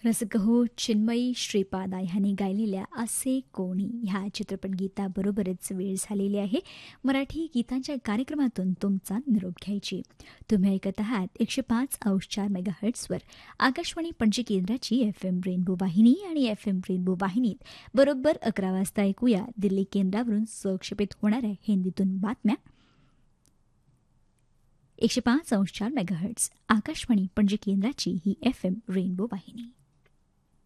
रसगहो चिन्मयी श्रीपादा ह्यांनी गायलेल्या असे कोणी ह्या चित्रपट गीताबरोबरच वेळ झालेली आहे मराठी गीतांच्या कार्यक्रमातून तुमचा निरोप घ्यायची. तुम्ही ऐकत आहात 105.4 मेगाहर्ट्झवर आकाशवाणी पणजी केंद्राची FM रेनबो वाहिनी आणि FM रेनबो वाहिनीत बरोबर 11 वाजता ऐकूया दिल्ली केंद्रावरून प्रक्षेपित होणाऱ्या हिंदीतून बातम्या. 105.4 मेगाहर्ट्झ आकाशवाणी पणजी केंद्राची ही FM रेनबो वाहिनी.